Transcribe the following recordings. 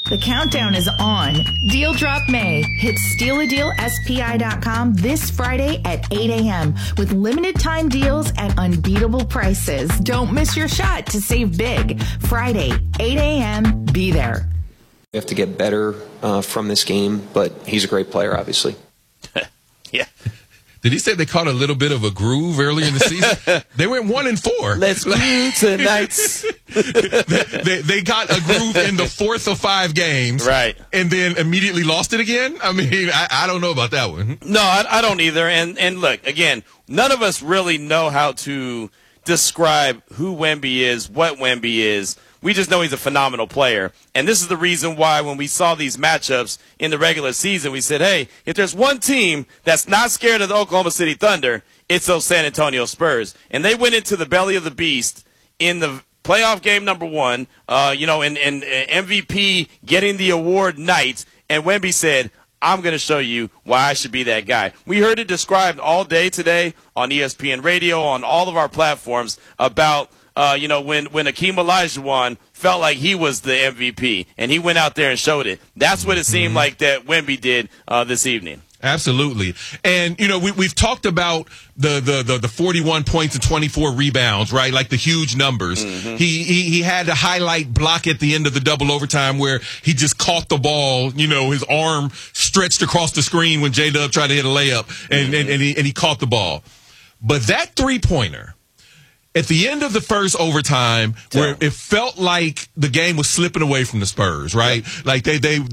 The countdown is on. Deal Drop May hits StealADealSPI.com this Friday at 8 a.m. with limited time deals at unbeatable prices. Don't miss your shot to save big. Friday, 8 a.m. Be there. We have to get better from this game, but he's a great player, obviously. Yeah. Did he say they caught a little bit of a groove earlier in the season? They went 1-4. Let's groove tonight. they got a groove in the fourth of 5 games. Right. And then immediately lost it again? I mean, I don't know about that one. No, I don't either. And look, again, none of us really know how to describe who Wemby is, what Wemby is. We just know he's a phenomenal player. And this is the reason why when we saw these matchups in the regular season, we said, hey, if there's one team that's not scared of the Oklahoma City Thunder, it's those San Antonio Spurs. And they went into the belly of the beast in the playoff game number 1, in MVP getting the award night. And Wemby said, I'm going to show you why I should be that guy. We heard it described all day today on ESPN Radio, on all of our platforms about when Akeem Olajuwon felt like he was the MVP, and he went out there and showed it. That's what it seemed like that Wemby did this evening. Absolutely. And, we've talked about the 41 points and 24 rebounds, right? Like the huge numbers. Mm-hmm. He had a highlight block at the end of the double overtime where he just caught the ball, his arm stretched across the screen when J-Dub tried to hit a layup, and he caught the ball. But that three-pointer, at the end of the first overtime, where it felt like the game was slipping away from the Spurs, right? Yep. Like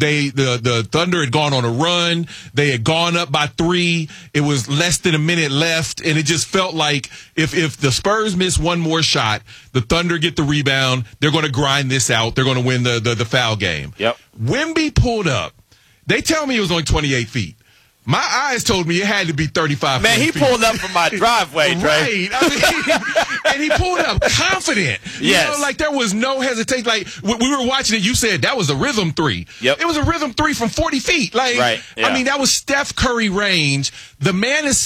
the Thunder had gone on a run. They had gone up by 3. It was less than a minute left, and it just felt like if the Spurs miss one more shot, the Thunder get the rebound. They're going to grind this out. They're going to win the foul game. Yep. Wemby pulled up. They tell me it was only 28 feet. My eyes told me it had to be 35 Man, he feet. pulled up from my driveway, Trey. Right. I mean, and he pulled up confident. Yes. Like there was no hesitation. Like we were watching it, you said that was a rhythm 3. Yep. It was a rhythm 3 from 40 feet. Like, right. Yeah. I mean, that was Steph Curry range. The man is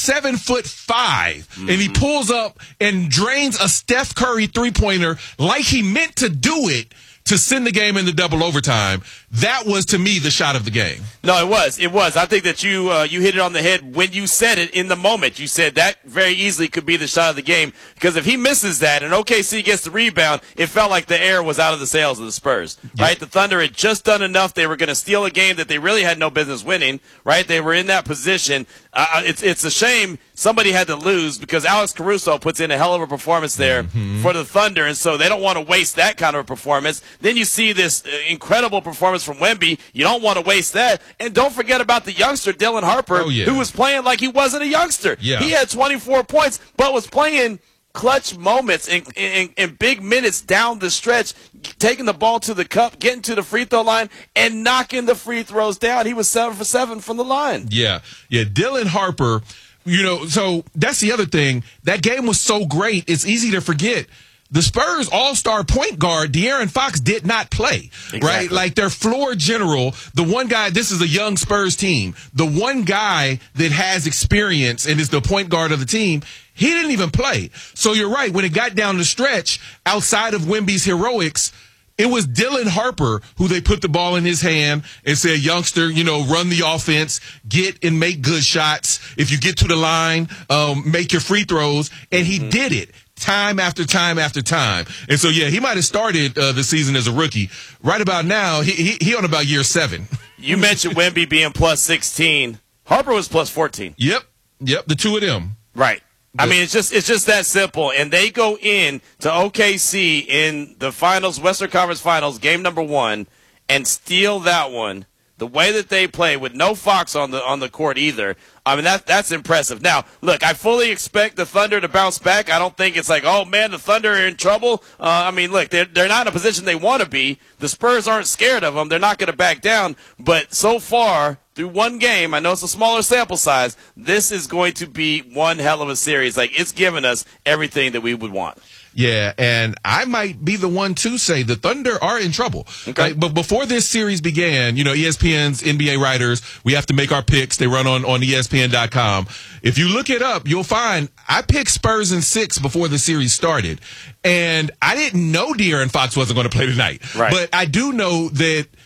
7'5", and he pulls up and drains a Steph Curry 3-pointer like he meant to do it to send the game into double overtime. That was, to me, the shot of the game. No, it was. It was. I think that you hit it on the head when you said it in the moment. You said that very easily could be the shot of the game, because if he misses that and OKC gets the rebound, it felt like the air was out of the sails of the Spurs, right? The Thunder had just done enough. They were going to steal a game that they really had no business winning, right? They were in that position. It's a shame somebody had to lose, because Alex Caruso puts in a hell of a performance there for the Thunder, and so they don't want to waste that kind of a performance. Then you see this incredible performance from Wemby. You don't want to waste that. And don't forget about the youngster, Dylan Harper, who was playing like he wasn't a youngster. Yeah. He had 24 points, but was playing clutch moments in big minutes down the stretch, taking the ball to the cup, getting to the free throw line, and knocking the free throws down. He was 7 for 7 from the line. Yeah. Dylan Harper, so that's the other thing. That game was so great, it's easy to forget. The Spurs all-star point guard, De'Aaron Fox, did not play, right? Like their floor general, the one guy, this is a young Spurs team, the one guy that has experience and is the point guard of the team, he didn't even play. So you're right, when it got down the stretch, outside of Wemby's heroics, it was Dylan Harper who they put the ball in his hand and said, youngster, run the offense, get and make good shots. If you get to the line, make your free throws. And he did it time after time after time. And so, he might have started the season as a rookie. Right about now, he on about year 7. You mentioned Wemby being plus 16. Harper was plus 14. Yep, the two of them. Right. I mean, it's just that simple. And they go in to OKC in the finals, Western Conference Finals, game number 1, and steal that one. The way that they play with no Fox on the court either. I mean, that's impressive. Now, look, I fully expect the Thunder to bounce back. I don't think it's like, oh man, the Thunder are in trouble. I mean, look, they're not in a position they want to be. The Spurs aren't scared of them. They're not going to back down. But so far, through one game, I know it's a smaller sample size, this is going to be one hell of a series. Like, it's given us everything that we would want. Yeah, and I might be the one to say the Thunder are in trouble. Okay. But before this series began, ESPN's NBA writers, we have to make our picks. They run on ESPN.com. If you look it up, you'll find I picked Spurs in 6 before the series started. And I didn't know De'Aaron Fox wasn't going to play tonight. Right. But I do know that